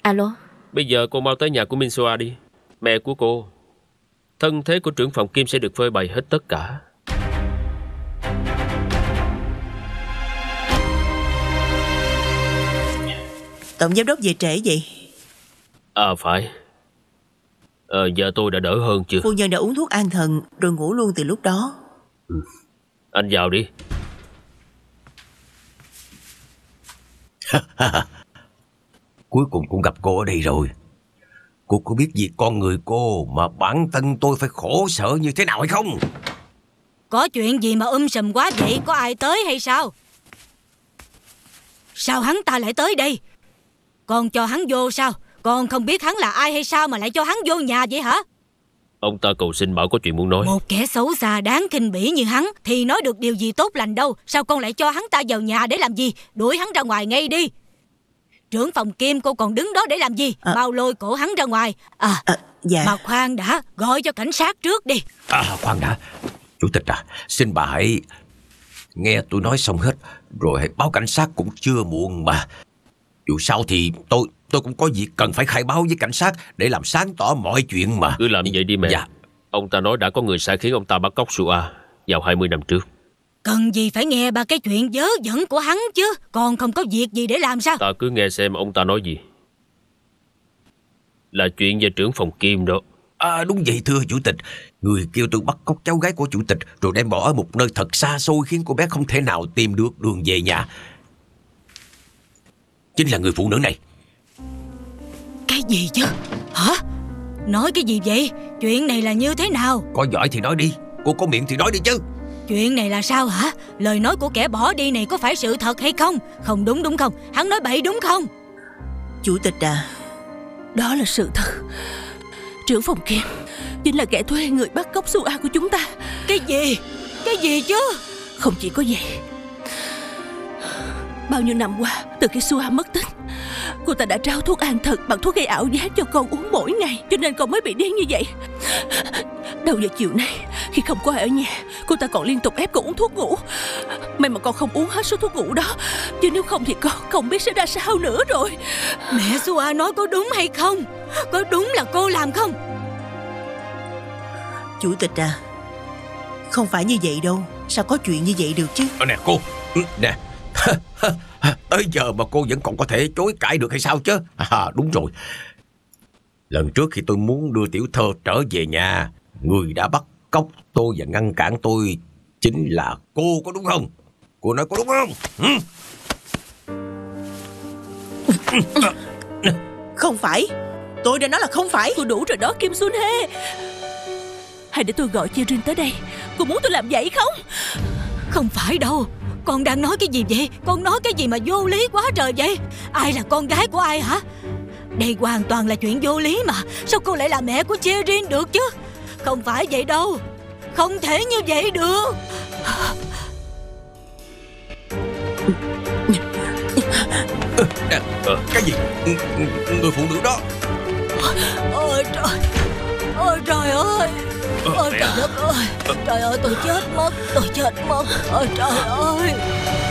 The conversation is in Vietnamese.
Alo. Bây giờ cô mau tới nhà của Minh Soa đi. Mẹ của cô, thân thế của trưởng phòng Kim sẽ được phơi bày hết tất cả. Tổng giám đốc về trễ vậy? Phải. Giờ tôi đã đỡ hơn chưa? Phu nhân đã uống thuốc an thần rồi ngủ luôn từ lúc đó. Anh vào đi. Cuối cùng cũng gặp cô ở đây rồi. Cô có biết vì con người cô mà bản thân tôi phải khổ sở như thế nào hay không? Có chuyện gì mà sùm quá vậy? Có ai tới hay sao? Sao hắn ta lại tới đây? Con cho hắn vô sao? Con không biết hắn là ai hay sao mà lại cho hắn vô nhà vậy hả? Ông ta cầu xin bảo có chuyện muốn nói. Một kẻ xấu xa đáng khinh bỉ như hắn thì nói được điều gì tốt lành đâu. Sao con lại cho hắn ta vào nhà để làm gì? Đuổi hắn ra ngoài ngay đi. Trưởng phòng Kim, cô còn đứng đó để làm gì? Mau lôi cổ hắn ra ngoài. Dạ. Mà khoan đã, gọi cho cảnh sát trước đi. Khoan đã. Chủ tịch xin bà hãy nghe tôi nói xong hết rồi hãy báo cảnh sát cũng chưa muộn mà. Dù sao thì tôi cũng có việc cần phải khai báo với cảnh sát để làm sáng tỏ mọi chuyện mà. Cứ làm vậy đi mẹ. Dạ. Ông ta nói đã có người sai khiến ông ta bắt cóc Sua vào 20 năm trước. Cần gì phải nghe ba cái chuyện vớ vẩn của hắn chứ. Còn không có việc gì để làm sao? Ta cứ nghe xem ông ta nói gì. Là chuyện về trưởng phòng Kim đó. Đúng vậy thưa chủ tịch. Người kêu tôi bắt cóc cháu gái của chủ tịch rồi đem bỏ ở một nơi thật xa xôi khiến cô bé không thể nào tìm được đường về nhà. Chính là người phụ nữ này. Cái gì chứ? Hả? Nói cái gì vậy? Chuyện này là như thế nào? Có giỏi thì nói đi. Cô có miệng thì nói đi chứ. Chuyện này là sao hả? Lời nói của kẻ bỏ đi này có phải sự thật hay không? Không đúng đúng không? Hắn nói bậy đúng không? Chủ tịch đó là sự thật. Trưởng phòng Kim chính là kẻ thuê người bắt cóc Sua của chúng ta. Cái gì? Cái gì chứ? Không chỉ có vậy, bao nhiêu năm qua từ khi Sua mất tích, cô ta đã trao thuốc an thần bằng thuốc gây ảo giác cho con uống mỗi ngày, cho nên con mới bị điên như vậy. Đầu giờ chiều nay khi không có ai ở nhà, cô ta còn liên tục ép con uống thuốc ngủ. May mà con không uống hết số thuốc ngủ đó, chứ nếu không thì con không biết sẽ ra sao nữa rồi. Mẹ Sua nói có đúng hay không? Có đúng là cô làm không? Chủ tịch không phải như vậy đâu. Sao có chuyện như vậy được chứ? Nè cô. Nè. Tới giờ mà cô vẫn còn có thể chối cãi được hay sao chứ? Đúng rồi. Lần trước khi tôi muốn đưa tiểu thơ trở về nhà, người đã bắt cóc tôi và ngăn cản tôi chính là cô, có đúng không? Cô nói có đúng không? Không phải. Tôi đã nói là không phải. Cô đủ rồi đó Kim Sun Hye. Hay để tôi gọi Cherin tới đây. Cô muốn tôi làm vậy không? Không phải đâu. Con đang nói cái gì vậy? Con nói cái gì mà vô lý quá trời vậy? Ai là con gái của ai hả? Đây hoàn toàn là chuyện vô lý mà. Sao cô lại là mẹ của Cherin được chứ? Không phải vậy đâu. Không thể như vậy được. Cái gì? Người phụ nữ đó. Ôi trời. Ôi trời ơi. Ôi trời đất ơi. Trời ơi tôi chết mất. Tôi chết mất. Ôi trời ơi.